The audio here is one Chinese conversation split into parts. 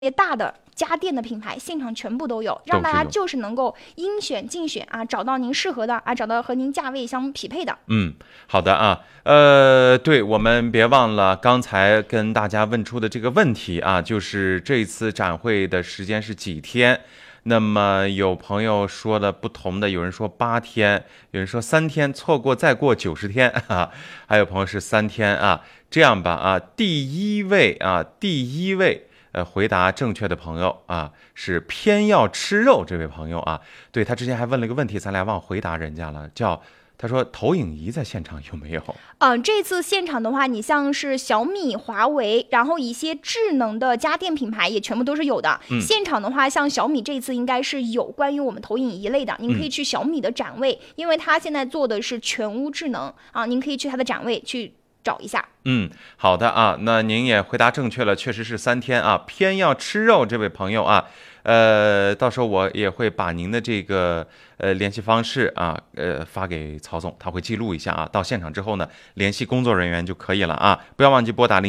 大的家电的品牌现场全部都有，让大家就是能够应选尽选啊，找到您适合的啊，找到和您价位相匹配的。 好的啊，对，我们别忘了刚才跟大家问出的这个问题啊，就是这次展会的时间是几天？那么有朋友说了不同的，有人说8天，有人说3天，错过再过90天啊，还有朋友是3天啊。这样吧啊，第一位。回答正确的朋友啊，是偏要吃肉这位朋友啊，对，他之前还问了个问题，咱俩忘回答人家了，他说投影仪在现场有没有？ 这次现场的话，你像是小米、华为，然后一些智能的家电品牌也全部都是有的。现场的话，像小米这次应该是有关于我们投影仪类的，您可以去小米的展位，因为它现在做的是全屋智能啊，您可以去它的展位去找一下。 好的啊，那您也回答正确了，确实是3天啊。偏要吃肉这位朋友啊，到时候我也会把您的这个联系方式啊，发给曹总，他会记录一下啊。到现场之后呢，联系工作人员就可以了啊，不要忘记拨打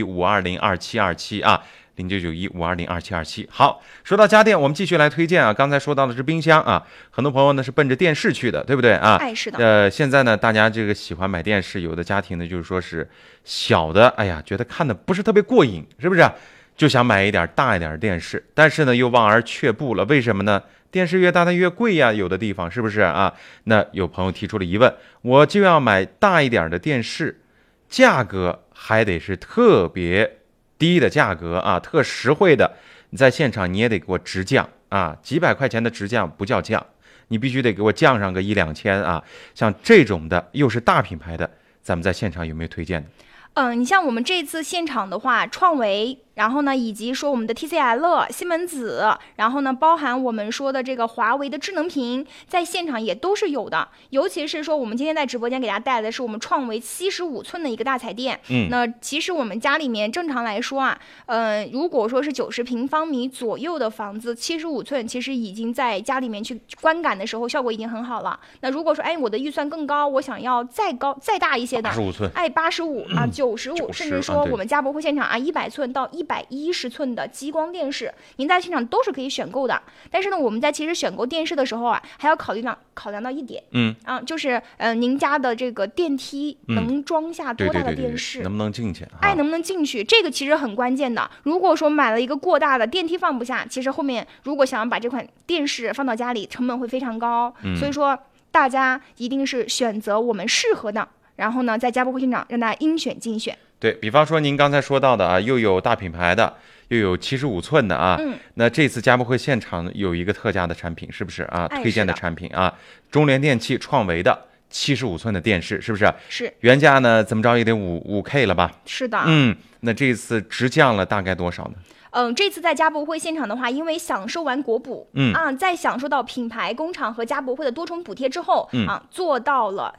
099152022727啊。099152022727。好，说到家电，我们继续来推荐啊。刚才说到的是冰箱啊，很多朋友呢是奔着电视去的，对不对啊？ 是的。 现在呢，大家这个喜欢买电视，有的家庭呢就是说是小的，哎呀，觉得看的不是特别过瘾，是不是？就想买一点大一点的电视，但是呢又望而却步了，为什么呢？电视越大它越贵呀，有的地方是不是啊？那有朋友提出了疑问，我就要买大一点的电视，价格还得是特别低的价格啊，特实惠的，你在现场你也得给我直降啊，几百块钱的直降不叫降，你必须得给我降上个1-2千啊。像这种的又是大品牌的，咱们在现场有没有推荐的？ 你像我们这次现场的话，创维，然后呢，以及说我们的 TCL、西门子，然后呢，包含我们说的这个华为的智能屏，在现场也都是有的。尤其是说，我们今天在直播间给大家带来的是我们创维75寸的一个大彩电。那其实我们家里面正常来说啊，如果说是90平方米左右的房子，75寸其实已经在家里面去观感的时候效果已经很好了。那如果说我的预算更高，我想要再高再大一些的 ，85寸 ，85啊，95，甚至说我们家博会现场啊，100寸到110寸的激光电视，您在现场都是可以选购的。但是呢，我们在其实选购电视的时候啊，还要考量到一点，就是您家的这个电梯能装下多大的电视， 对，能不能进去？ 能不能进去？这个其实很关键的。如果说买了一个过大的电梯放不下，其实后面如果想要把这款电视放到家里，成本会非常高。所以说，大家一定是选择我们适合的。然后呢，在家博会现场让大家应选尽选。 对，比方说您刚才说到的啊，又有大品牌的，又有75寸的啊。那这次家博会现场有一个特价的产品，是不是啊？推荐的产品啊，中联电器创维的75寸的电视，是不是？ 是。 原价呢，怎么着也得5K 了吧？ 是的。 那这次直降了大概多少呢？ 这次在家博会现场的话，因为享受完国补，在享受到品牌工厂和家博会的多重补贴之后，做到了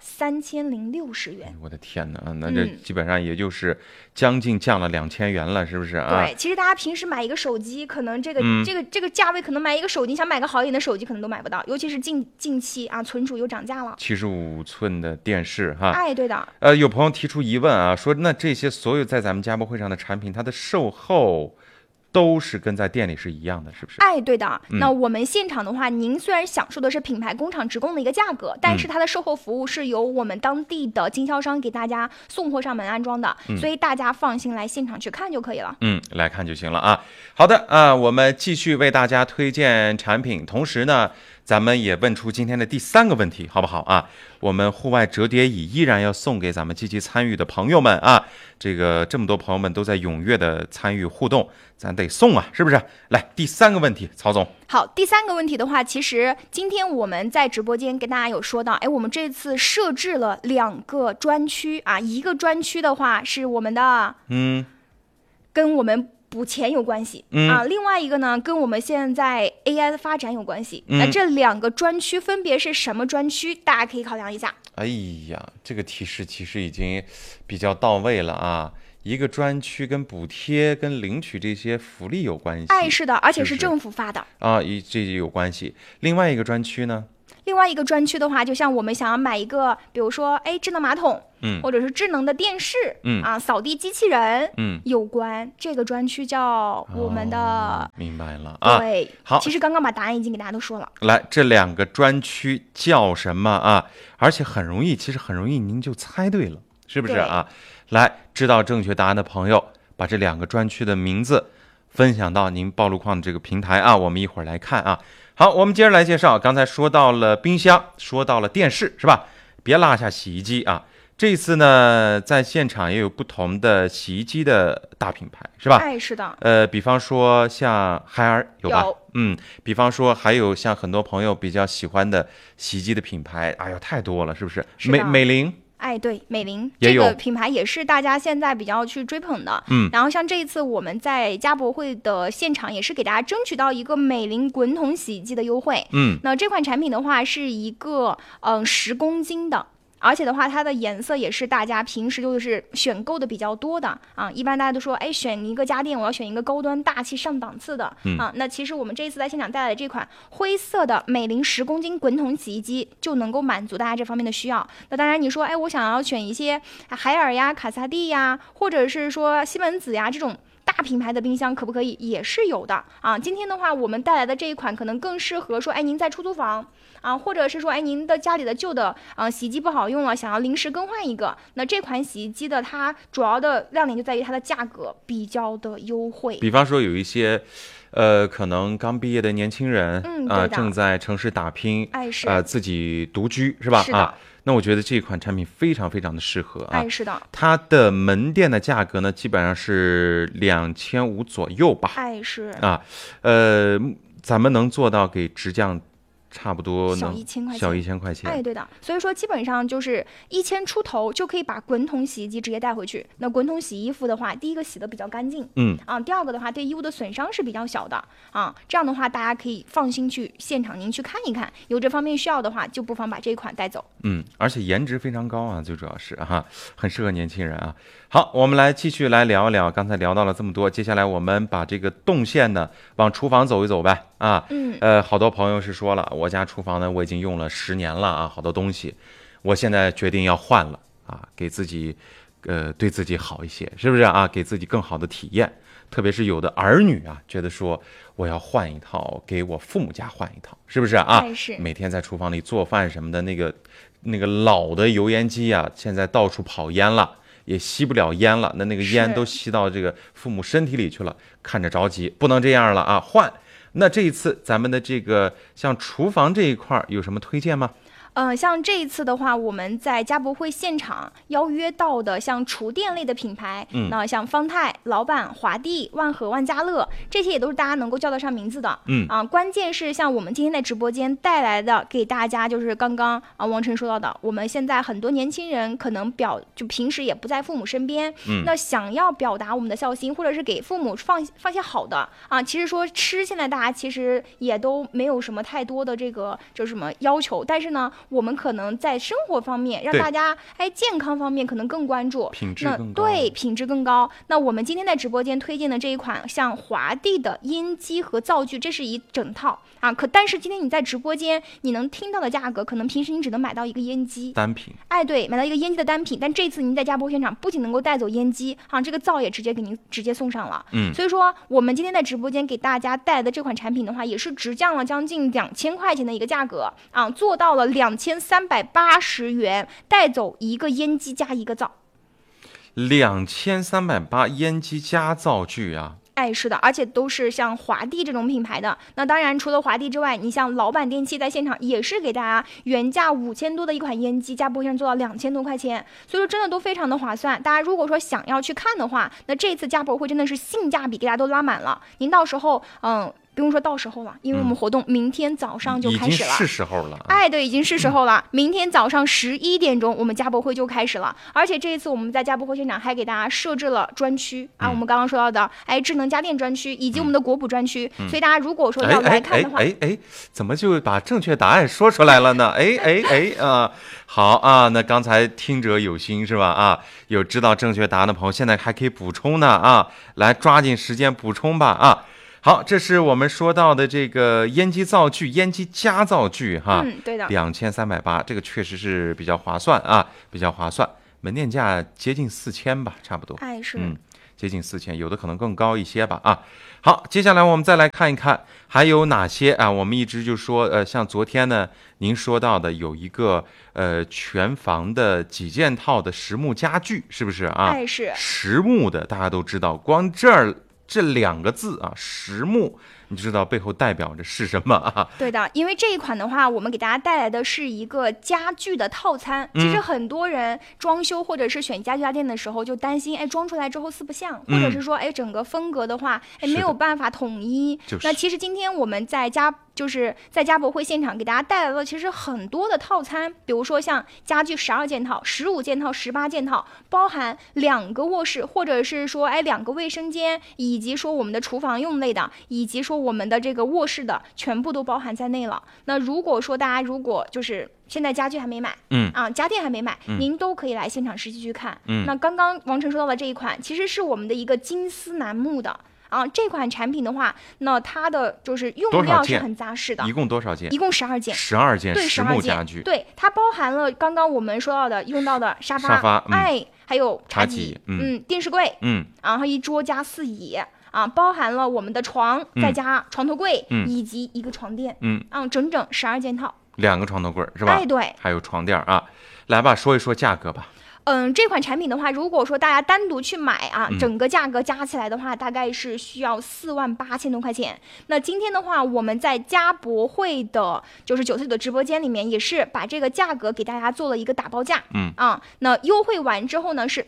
3060元。 我的天哪，那这基本上也就是将近降了2000元了，是不是啊？ 对，其实大家平时买一个手机，可能这个价位，可能买一个手机，想买个好一点的手机，可能都买不到，尤其是近期啊，存储又涨价了。 75寸的电视哈， 对的。 有朋友提出疑问啊，说那这些所有在咱们家博会上的产品，它的售后都是跟在店里是一样的，是不是？ 对的。那我们现场的话，您虽然享受的是品牌工厂直供的一个价格，但是它的售后服务是由我们当地的经销商给大家送货上门安装的，所以大家放心来现场去看就可以了。 来看就行了啊。好的啊，我们继续为大家推荐产品，同时呢，咱们也问出今天的第3个问题，好不好啊？我们户外折叠椅依然要送给咱们积极参与的朋友们啊！这么多朋友们都在踊跃的参与互动，咱得送啊，是不是？来，第3个问题，曹总。 好，第3个问题的话，其实今天我们在直播间跟大家有说到，我们这次设置了2个专区啊，一个专区的话是我们的，跟我们补钱有关系另外一个呢跟我们现在 AI 的发展有关系。那这2个专区分别是什么专区？大家可以考量一下。 哎呀，这个提示其实已经比较到位了啊！一个专区跟补贴、跟领取这些福利有关系。 是的，而且是政府发的啊，这有关系。另外一个专区呢？ 另外一个专区的话，就像我们想要买一个，比如说，智能马桶，或者是智能的电视，扫地机器人，有关这个专区叫我们的， 明白了啊。 对， 好， 其实刚刚把答案已经给大家都说了。 来，这2个专区叫什么啊？而且很容易，其实很容易您就猜对了，是不是啊？来，知道正确答案的朋友，把这2个专区的名字分享到您暴露框的这个平台啊，我们一会儿来看啊。好，我们接着来介绍。刚才说到了冰箱，说到了电视，是吧？别落下洗衣机啊。这次呢，在现场也有不同的洗衣机的大品牌，是吧？ 是的。 比方说像海尔有吧？比方说还有像很多朋友比较喜欢的洗衣机的品牌，哎呦，太多了，是不是？美菱。 对，美菱这个品牌也是大家现在比较去追捧的。然后像这一次我们在家博会的现场也是给大家争取到一个美菱滚筒洗衣机的优惠。那这款产品的话是一个10公斤的。而且的话，它的颜色也是大家平时就是选购的比较多的啊。一般大家都说，选一个家电，我要选一个高端大气上档次的啊。那其实我们这一次在现场带来的这款灰色的美菱10公斤滚筒洗衣机，就能够满足大家这方面的需要。那当然，你说，我想要选一些海尔呀、卡萨帝呀，或者是说西门子呀这种大品牌的冰箱，可不可以？也是有的啊。今天的话，我们带来的这一款可能更适合说，您在出租房啊，或者是说，您的家里的旧的洗衣机不好用了，想要临时更换一个，那这款洗衣机的它主要的亮点就在于它的价格比较的优惠。 比方说有一些可能刚毕业的年轻人正在城市打拼，自己独居是吧？ 是的。 那我觉得这款产品非常非常的适合啊！ 是的， 它的门店的价格呢，基本上是2500左右吧。 是啊，咱们能做到给直降差不多小1000块钱， 小1000块钱。 对的，所以说基本上就是1000出头就可以把滚筒洗衣机直接带回去。那滚筒洗衣服的话，第一个洗的比较干净，第二个的话对衣物的损伤是比较小的啊。这样的话，大家可以放心去现场您去看一看，有这方面需要的话，就不妨把这一款带走。 而且颜值非常高啊，最主要是很适合年轻人啊。好，我们来继续来聊一聊，刚才聊到了这么多，接下来我们把这个动线呢往厨房走一走呗啊。好多朋友是说了，我家厨房呢我已经用了10年了啊，好多东西，我现在决定要换了啊，给自己对自己好一些，是不是啊？给自己更好的体验。特别是有的儿女啊，觉得说我要换一套，给我父母家换一套，是不是啊？每天在厨房里做饭什么的，那个老的油烟机啊，现在到处跑烟了，也吸不了烟了，那个烟都吸到这个父母身体里去了，看着着急，不能这样了啊，换。那这一次咱们的这个像厨房这一块有什么推荐吗？ 像这一次的话，我们在家博会现场邀约到的像厨电类的品牌，那像方太、老板、华帝、万和、万家乐，这些也都是大家能够叫得上名字的。关键是像我们今天在直播间带来的，给大家就是刚刚王晨说到的，我们现在很多年轻人可能就平时也不在父母身边，那想要表达我们的孝心，或者是给父母放些好的啊。其实说吃，现在大家其实也都没有什么太多的这个就是什么要求，但是呢，我们可能在生活方面让大家健康方面可能更关注， 品质更高。 对，品质更高。那我们今天在直播间推荐的这一款像华帝的烟机和灶具，这是一整套啊。但是今天你在直播间你能听到的价格，可能平时你只能买到一个烟机单品。 对，买到一个烟机的单品。但这次您在家播现场不仅能够带走烟机啊，这个灶也直接给您直接送上了。所以说我们今天在直播间给大家带来的这款产品的话，也是直降了将近2000块钱的一个价格啊，做到了2380元，带走一个烟机加一个灶。 2380烟机加灶具啊。 是的，而且都是像华帝这种品牌的。那当然除了华帝之外，你像老板电器在现场也是给大家原价5000多的一款烟机，加播上做到2000多块钱，所以说真的都非常的划算。大家如果说想要去看的话，那这次家博会真的是性价比给大家都拉满了。您到时候不用说到时候了，因为我们活动明天早上就开始了， 已经是时候了。 对，已经是时候了。明天早上11点钟，我们家博会就开始了。而且这一次我们在家博会现场还给大家设置了专区我们刚刚说到的智能家电专区以及我们的国补专区，所以大家如果说要来看的话， 怎么就把正确答案说出来了呢？好啊，那刚才听者有心是吧？有知道正确答案的朋友，现在还可以补充呢来抓紧时间补充吧好，这是我们说到的这个烟机灶具、烟机加灶具哈， 对的 2380，这个确实是比较划算啊，比较划算，门店价接近4000吧，差不多。 哎，是， 接近4000，有的可能更高一些吧啊。好，接下来我们再来看一看还有哪些啊？我们一直就说像昨天呢您说到的有一个全房的几件套的实木家具，是不是啊？ 哎，是实木的，大家都知道，光这2个字啊，实木，你就知道背后代表着是什么啊？ 对的，因为这一款的话，我们给大家带来的是一个家具的套餐。其实很多人装修或者是选家具家电的时候，就担心，哎，装出来之后四不像，或者是说，哎，整个风格的话，哎，没有办法统一。那其实今天我们就是在家博会现场给大家带来了其实很多的套餐，比如说像家具12件套、15件套、18件套，包含2个卧室，或者是说2个卫生间，以及说我们的厨房用类的，以及说我们的这个卧室的，全部都包含在内了。那如果说大家就是现在家具还没买，家电还没买，您都可以来现场实际去看。那刚刚王晨说到的这一款，其实是我们的一个金丝楠木的。这款产品的话，那它的就是用料是很扎实的。 一共多少件？ 一共12件。 12件对， 实木家具。 对，它包含了刚刚我们说到的用到的沙发，还有茶几，电视柜，然后一桌加4椅。包含了我们的床，再加床头柜，以及一个床垫，整整12件套 ，2个床头柜是吧？ 哎，对， 还有床垫啊。来吧，说一说价格吧。 这款产品的话，如果说大家单独去买整个价格加起来的话，大概是需要48000多块钱。那今天的话，我们在家博会的就是949的直播间里面，也是把这个价格给大家做了一个打包价，那优惠完之后呢是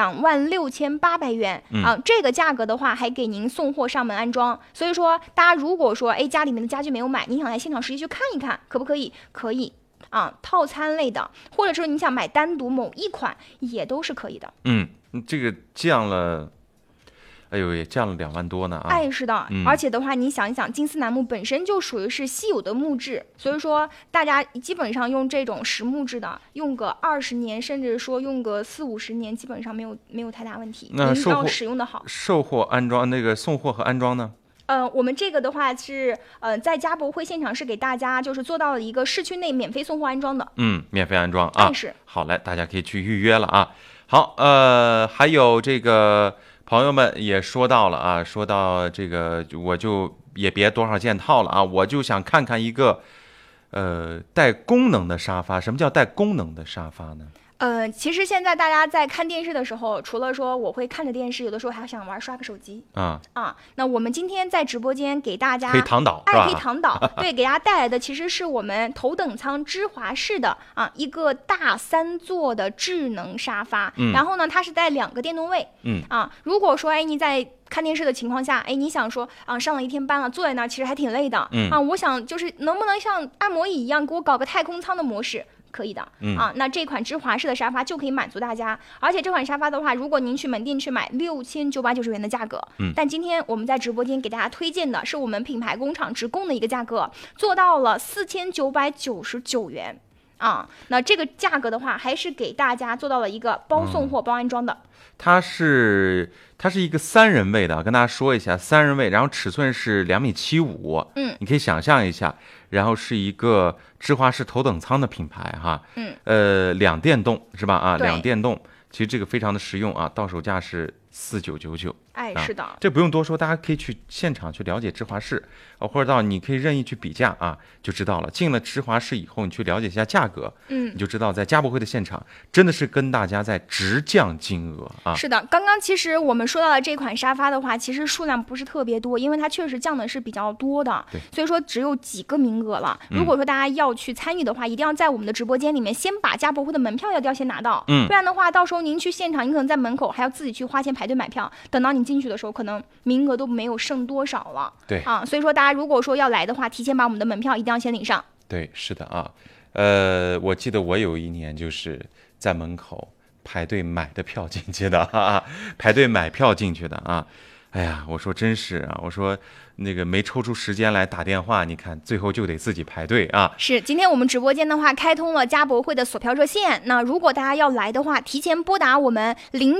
26800元，这个价格的话还给您送货上门安装。所以说，大家如果说家里面的家具没有买，您想来现场实际去看一看，可不可以？可以。套餐类的，或者说你想买单独某一款，也都是可以的。 这个降了，哎呦，也降了2万多呢啊！ 哎，是的，而且的话，你想一想，金丝楠木本身就属于是稀有的木质，所以说大家基本上用这种实木质的，用个20年，甚至说用个40-50年，基本上没有太大问题。 那您要使用的好， 售后安装那个送货和安装呢？ 我们这个的话是，在家博会现场是给大家就是做到了一个市区内免费送货安装的。 免费安装啊。 是。 好嘞，大家可以去预约了啊。好，还有这个朋友们也说到了啊，说到这个我就也别多少件套了啊，我就想看看一个，带功能的沙发。什么叫带功能的沙发呢？ 其实现在大家在看电视的时候，除了说我会看着电视，有的时候还想刷个手机那我们今天在直播间给大家可以躺倒， 可以躺倒，对，给大家带来的其实是我们头等舱芝华士的一个大3座的智能沙发，然后呢，它是带2个电动位，如果说你在看电视的情况下，你想说上了一天班了，坐在那儿其实还挺累的，我想就是能不能像按摩椅一样给我搞个太空舱的模式？可以的，那这款芝华士的沙发就可以满足大家。而且这款沙发的话，如果您去门店去买6990元的价格，但今天我们在直播间给大家推荐的是我们品牌工厂直供的一个价格，做到了4999元那这个价格的话，还是给大家做到了一个包送货、包安装的。 它是一个3人位的，跟大家说一下，3人位，然后尺寸是2.75米，你可以想象一下，然后是一个芝华士头等舱的品牌哈，2电动是吧2电动，其实这个非常的实用到手价是4999。 哎，是的， 这不用多说，大家可以去现场去了解芝华士或者你可以任意去比价就知道了。进了芝华士以后，你去了解一下价格，你就知道在家博会的现场真的是跟大家在直降金额是的，刚刚其实我们说到的这款沙发的话，其实数量不是特别多，因为它确实降的是比较多的，所以说只有几个名额了。如果说大家要去参与的话，一定要在我们的直播间里面先把家博会的门票要先拿到，不然的话，到时候您去现场，您可能在门口还要自己去花钱排队买票，等到你进去的时候，可能名额都没有剩多少了。 对所以说大家如果说要来的话，提前把我们的门票一定要先领上。 对，是的我记得我有一年就是在门口排队买的票进去的排队买票进去的哎呀，我说真是啊，我说那个没抽出时间来打电话，你看最后就得自己排队啊。 是，今天我们直播间的话开通了家博会的锁票热线，那如果大家要来的话，提前拨打我们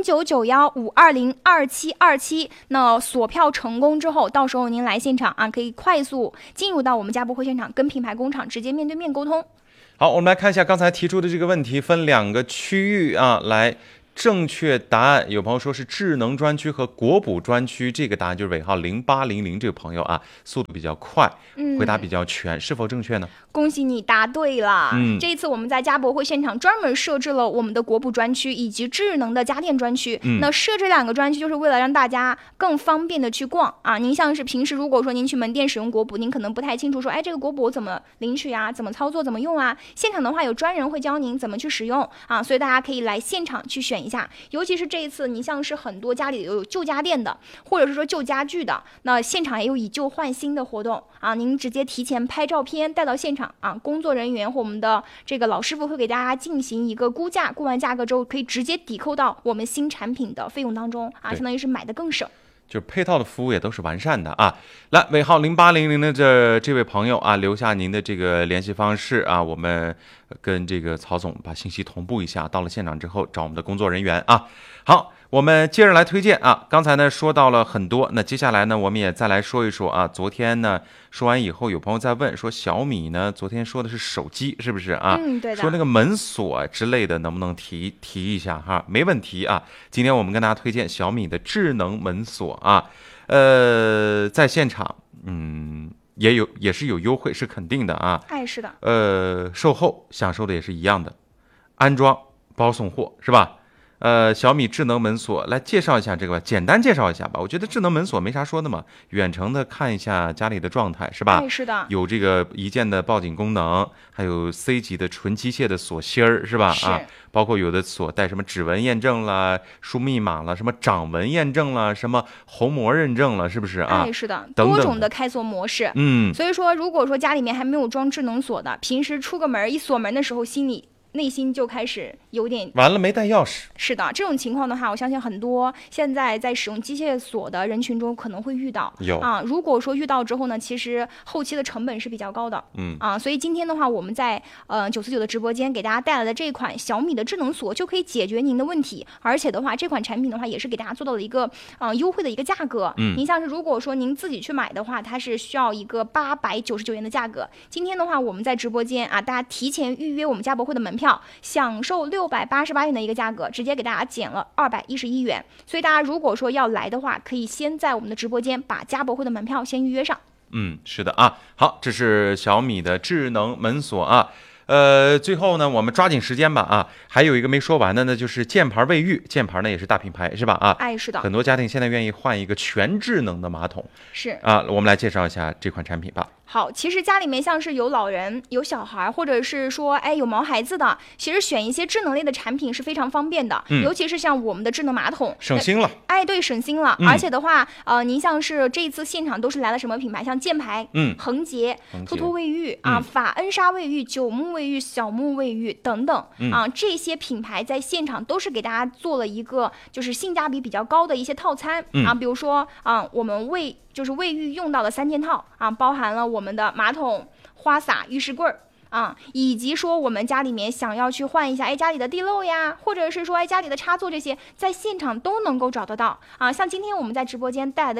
0991-520-2727，那锁票成功之后，到时候您来现场啊，可以快速进入到我们家博会现场，跟品牌工厂直接面对面沟通。 好，我们来看一下刚才提出的这个问题，分2个区域啊来。正确答案，有朋友说是智能专区和国补专区，这个答案就是尾号0800这个朋友啊，速度比较快，回答比较全，是否正确呢？ 恭喜你答对了。这一次我们在家博会现场专门设置了我们的国补专区以及智能的家电专区。那设置2个专区就是为了让大家更方便的去逛啊。您像是平时如果说您去门店使用国补，您可能不太清楚说，哎，这个国补我怎么领取啊？怎么操作？怎么用啊？现场的话有专人会教您怎么去使用啊，所以大家可以来现场去选一下。尤其是这一次，你像是很多家里有旧家电的，或者是说旧家具的，那现场也有以旧换新的活动啊。您直接提前拍照片带到现场啊，工作人员或我们的这个老师傅会给大家进行一个估价，估完价格之后可以直接抵扣到我们新产品的费用当中啊，相当于是买的更省。 就配套的服务也都是完善的啊。来，尾号0800的这位朋友啊，留下您的这个联系方式啊，我们跟这个曹总把信息同步一下，到了现场之后找我们的工作人员啊。好，我们接着来推荐啊。刚才呢说到了很多，那接下来呢我们也再来说一说啊。昨天呢说完以后，有朋友在问说小米呢昨天说的是手机是不是啊？ 对的。 说那个门锁之类的能不能提一下哈？没问题啊。今天我们跟大家推荐小米的智能门锁啊，在现场也是有优惠，是肯定的啊。 是的。 售后享受的也是一样的，安装包送货是吧？小米智能门锁来介绍一下这个吧，简单介绍一下吧。我觉得智能门锁没啥说的嘛，远程的看一下家里的状态是吧？ 是的。有这个一键的报警功能，还有 C 级的纯机械的锁芯儿是吧？ 是。 包括有的锁带什么指纹验证了、输密码了、什么掌纹验证了、什么虹膜认证了，是不是啊？ 是的， 等等多种的开锁模式。所以说，如果说家里面还没有装智能锁的，平时出个门一锁门的时候，内心就开始有点完了，没带钥匙。 是的，这种情况的话，我相信很多现在在使用机械锁的人群中可能会遇到。如果说遇到之后呢，其实后期的成本是比较高的。所以今天的话，我们在949的直播间给大家带来的这款小米的智能锁就可以解决您的问题，而且的话，这款产品的话也是给大家做到了一个优惠的一个价格。您像是如果说您自己去买的话，它是需要一个899元的价格。今天的话，我们在直播间啊，大家提前预约我们家博会的门票，享受688元的一个价格，直接给大家减了211元。所以大家如果说要来的话，可以先在我们的直播间把家博会的门票先预约上。 是的啊。好，这是小米的智能门锁啊。最后呢，我们抓紧时间吧啊！还有一个没说完的呢，就是键盘卫浴，键盘呢也是大品牌是吧啊？ 是的。 很多家庭现在愿意换一个全智能的马桶， 是啊，我们来介绍一下这款产品吧。 好，其实家里面像是有老人、有小孩，或者是说有毛孩子的，其实选一些智能类的产品是非常方便的。尤其是像我们的智能马桶， 省心了。 对，省心了。而且的话，您像是这一次现场都是来了什么品牌？像箭牌、恒洁、兔兔卫浴啊、法恩莎卫浴、九牧卫浴、小牧卫浴等等这些品牌在现场都是给大家做了一个就是性价比比较高的一些套餐比如说我们卫浴用到的3件套包含了我们的马桶、花洒、浴室柜以及说我们家里面想要去换一下家里的地漏呀，或者是说家里的插座，这些在现场都能够找得到像今天我们在直播间带来的